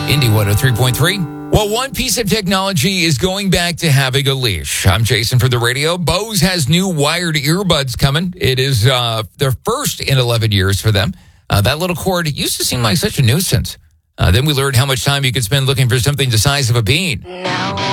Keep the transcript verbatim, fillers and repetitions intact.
Indy one oh three point three. Well, one piece of technology is going back to having a leash. I'm Jason from the radio. Bose has new wired earbuds coming. It is uh, their first in eleven years for them. Uh, that little cord used to seem like such a nuisance. Uh, then we learned how much time you could spend looking for something the size of a bean. Now